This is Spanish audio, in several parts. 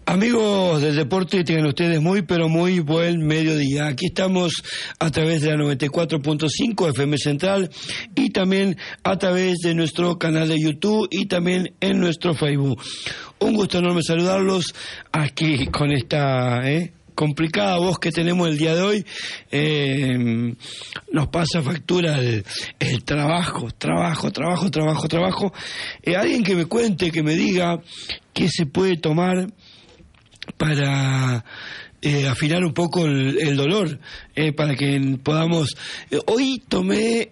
Amigos del deporte, tengan ustedes muy pero muy buen mediodía. Aquí estamos a través de la 94.5 FM Central y también a través de nuestro canal de YouTube y también en nuestro Facebook. Un gusto enorme saludarlos aquí con esta complicada voz que tenemos el día de hoy. Nos pasa factura el trabajo. Alguien que me cuente, que me diga qué se puede tomar para afinar un poco el dolor, para que podamos... Hoy tomé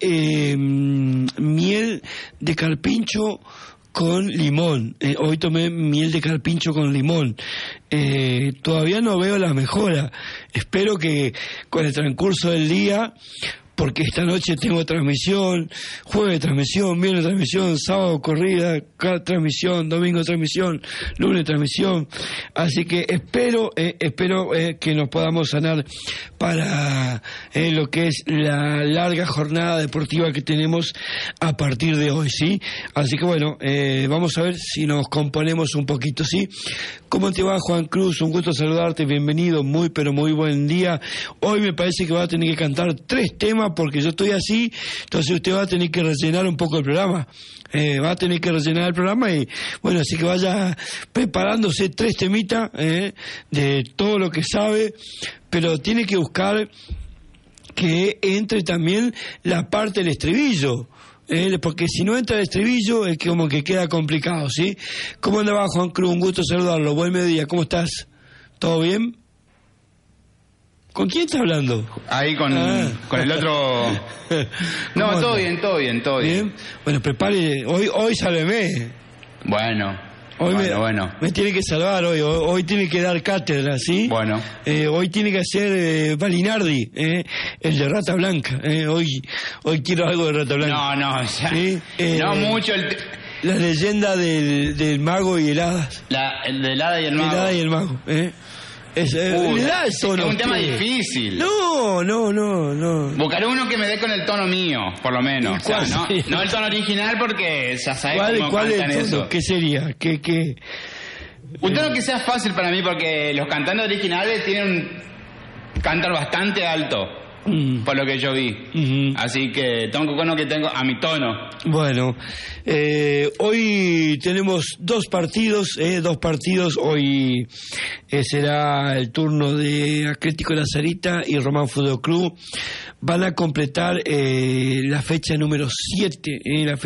miel de carpincho con limón. Hoy tomé miel de carpincho con limón. Todavía no veo la mejora. Espero que con el transcurso del día, porque esta noche tengo transmisión, jueves transmisión, viernes transmisión, sábado corrida, transmisión, domingo transmisión, lunes transmisión. Así que espero que nos podamos sanar para lo que es la larga jornada deportiva que tenemos a partir de hoy, ¿sí? Así que bueno, vamos a ver si nos componemos un poquito, ¿sí? ¿Cómo te va, Juan Cruz? Un gusto saludarte, bienvenido, muy pero muy buen día. Hoy me parece que va a tener que cantar 3 temas porque yo estoy así, entonces usted va a tener que rellenar un poco el programa. Va a tener que rellenar el programa y bueno, así que vaya preparándose 3 temitas de todo lo que sabe, pero tiene que buscar que entre también la parte del estribillo. Porque si no entra el estribillo es que como que queda complicado, ¿sí? ¿Cómo andaba, Juan Cruz? Un gusto saludarlo, buen mediodía, ¿cómo estás? ¿Todo bien? ¿Con quién estás hablando? Ahí con el otro... No, todo bien. Bueno, prepare, hoy sálveme. Bueno. Hoy me tiene que salvar hoy tiene que dar cátedra, ¿sí? Bueno. Hoy tiene que hacer Balinardi, el de Rata Blanca. Hoy quiero algo de Rata Blanca. No, ya. ¿Sí? No mucho la leyenda del mago y el hadas. Del hada y el mago. El hada y el mago, Es un tema difícil. No. Buscaré uno que me dé con el tono mío, por lo menos. O sea, no el tono original porque ya sabes cómo cantan eso. ¿Qué sería? ¿Qué? Un tono que sea fácil para mí porque los cantantes originales tienen un cantar bastante alto. Por lo que yo vi. Así que tengo uno que tengo a mi tono. Bueno, hoy tenemos 2 partidos. Hoy será el turno de Atlético La Sarita y Román Fútbol Club. Van a completar la fecha número 7,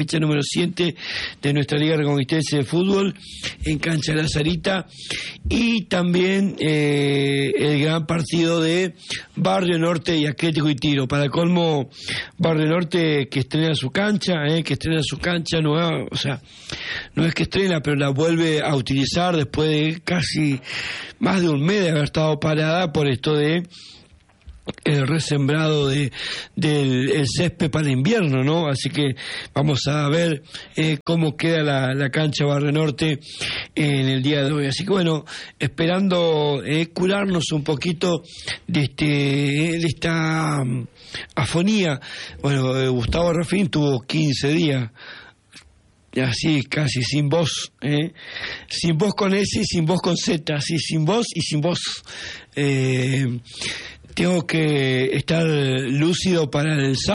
de nuestra Liga Reconquistense de Fútbol en cancha de La Sarita, y también el gran partido de Barrio Norte y Atlético y Tiro. Para colmo, Barrio Norte que estrena su cancha nueva, o sea, no es que estrena, pero la vuelve a utilizar después de casi más de un mes de haber estado parada por esto de el resembrado del césped para invierno, ¿no? Así que vamos a ver cómo queda la cancha Barrio Norte en el día de hoy. Así que bueno, esperando curarnos un poquito de esta afonía. Bueno, Gustavo Rafín tuvo 15 días así casi sin voz, sin voz con S y sin voz con Z, así sin voz y sin voz. Tengo que estar lúcido para el sábado.